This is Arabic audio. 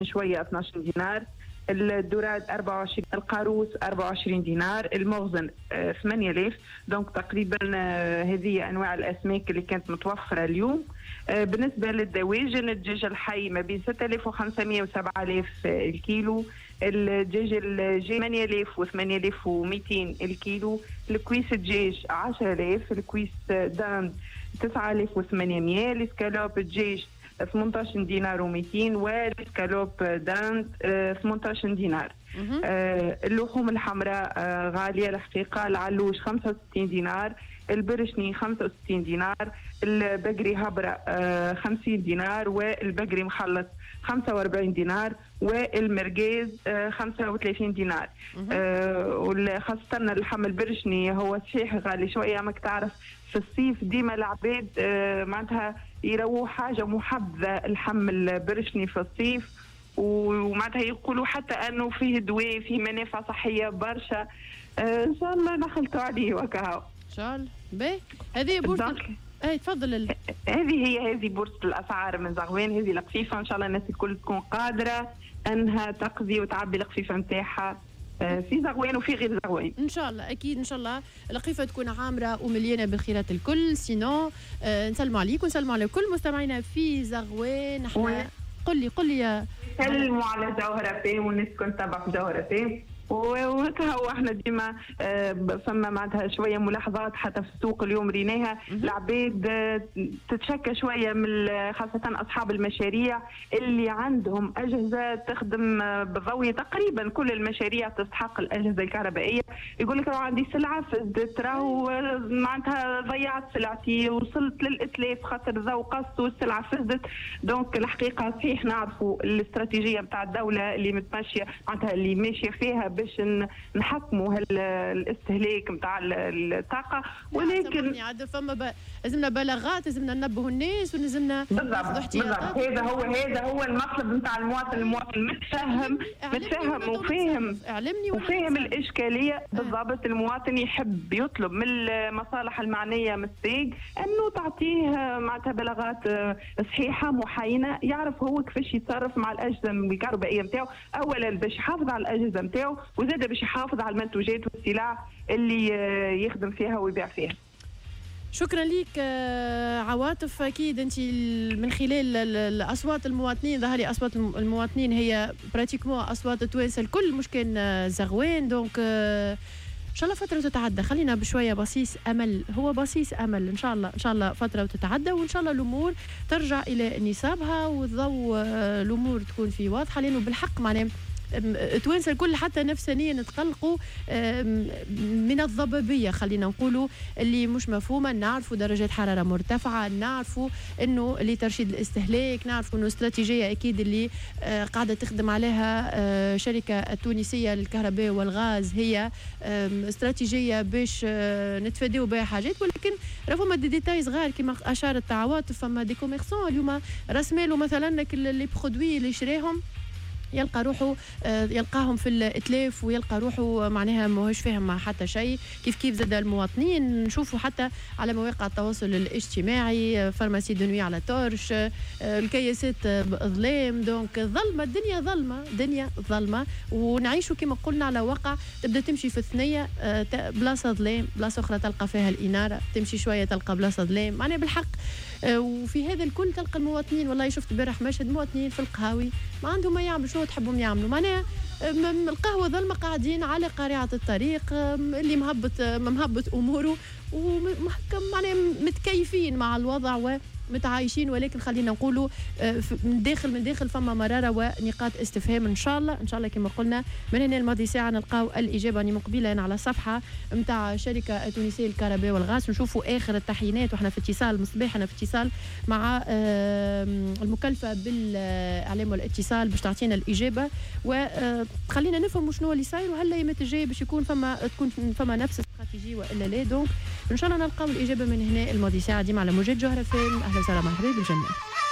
شويه 12 دينار، الدوراد 24، القاروس 24 دينار، المغزن 8000. دونك تقريبا هذه انواع الاسماك اللي كانت متوفره اليوم. بالنسبه للدواجن، الدجاج الحي ما بين 6500 و 7000 الكيلو، الدجاج الجي 8000 و 8200 الكيلو، الكويس الدجاج 10000، الكويس دان 9800، الاسكالوب الدجاج 18 دينار و200، والسكالوب داند 18 دينار. اللحوم الحمراء غالية الحقيقة، العلوش 65 دينار، البرشني 65 دينار، البقري هبرة 50 دينار، والبقري مخلط 45 دينار، والمرقاز 35 دينار. وخاصة اللحم البرشني هو صحيح غالي شوية، ماك تعرف في الصيف ديما العباد معناتها يرووا حاجة محبذة اللحم البرشني في الصيف، ومعناتها يقولوا حتى أنه فيه دواء، فيه منافع صحية برشا. إن شاء الله نخلطوا عليه وكهو إن شاء الله. باهي هذه بورصة. اي تفضل. هذه بورصة الأسعار من زغوان، هذه القفيفة. إن شاء الله الناس الكل تكون قادرة أنها تقضي وتعبي القفيفة نتاعها في زغوان وفي غير زغوان ان شاء الله. اكيد ان شاء الله القفه تكون عامره ومليانه بالخيرات الكل. سينو نسلموا عليك ونسلموا على كل مستمعينا في زغوان. احنا قل لي يا سلموا على جوهره فيه والناس كنت تبع في جوهره فيه. وهكا هو احنا ديما فما معناتها شويه ملاحظات حتى في السوق اليوم ريناها العباد تتشكى شويه من خاصه اصحاب المشاريع اللي عندهم اجهزه تخدم بالضوئيه. تقريبا كل المشاريع تستحق الاجهزه الكهربائيه. يقول لك راه عندي سلعه فزدت، راهو معناتها ضيعت سلعتي، وصلت للاتلاف خاطر ذو قص والسلعه فزدت. دونك الحقيقه صحيح نعرفوا الاستراتيجيه نتاع الدوله اللي متمشيه معناتها اللي ماشيه فيها باش نحكموا الاستهلاك نتاع الطاقه، ولكن فما لازمنا بلاغات، لازمنا ننبهوا الناس ولازمنا ناخذوا احتياطات. هذا هو المطلب نتاع المواطن متفهم وفاهم الاشكاليه بالضبط. المواطن يحب يطلب من المصالح المعنيه من السيق انه تعطيه معناتها بلاغات صحيحه محاينه، يعرف هو كيفاش يتصرف مع الاجهزه الكهربائيه نتاعو، اولا باش يحافظ على الاجهزه نتاعو، وزاد باش يحافظ على المنتوجات والسلع اللي يخدم فيها ويبيع فيها. شكرا لك عواطف. اكيد انت من خلال الاصوات المواطنين، ظهر لي اصوات المواطنين هي براتيكمون اصوات التوانسه الكل مش كان زغوان. دونك ان شاء الله فتره تتعدى، خلينا بشويه بصيص امل، هو بصيص امل. ان شاء الله فتره وتتعدى، وان شاء الله الامور ترجع الى نصابها والضوء الامور تكون في واضحه، لانه بالحق معناه التوانسه الكل حتى نفسانيا نتقلقوا من الضبابيه، خلينا نقولوا اللي مش مفهومه. نعرفوا درجات حراره مرتفعه، نعرفوا انه لترشيد الاستهلاك، نعرفوا انه استراتيجيه اكيد اللي قاعده تخدم عليها شركه التونسيه للكهرباء والغاز هي استراتيجيه باش نتفاداو بها حاجات، ولكن راه فما دي ديتاي صغار كما اشارت عواطف. فما دي كوميرسون اليوم راس ماله مثلا لي برودوي اللي شراهم يلقى روحه يلقاهم في الاتلاف، ويلقى روحه معناها ماهوش فاهم مع حتى شيء. كيف زاد المواطنين نشوفوا حتى على مواقع التواصل الاجتماعي فارماسي دنوي على طرش، الكياسات ظلام. دونك الدنيا ظلمه ونعيشوا كما قلنا على واقع تبدا تمشي في الثنيه بلاصه ظلام، بلاصه اخرى تلقى فيها الاناره، تمشي شويه تلقى بلاصه ظلام. معناها بالحق وفي هذا الكل تلقى المواطنين. والله شفت امبارح مشهد مواطنين في القهاوي ما عندهم ما يعملوا، شنو تحبهم يعملوا؟ معناها القهوه ظلمه قاعدين على قارعه الطريق، اللي مهبط اموره ومعناها متكيفين مع الوضع ومتعايشين. ولكن خلينا نقولوا من داخل فما مراره ونقاط استفهام. ان شاء الله كما قلنا من هنا الماضي ساعه نلقاو الاجابه. اني مقبله على الصفحه نتاع الشركه التونسيه للكهرباء والغاز نشوفوا اخر التحيينات، واحنا في اتصال مصباح، انا في اتصال مع المكلفه بالاعلام والاتصال باش تعطينا الاجابه، وخلينا نفهم شنو اللي صاير، وهل الايامات الجايه باش تكون فما نفس الاستراتيجيه والا لا. دونك ان شاء الله نلقاو الاجابه من هنا الماضي ساعه ديما على موجات جوهره فيلم. اهلا وسهلا مرحبا بالجميع.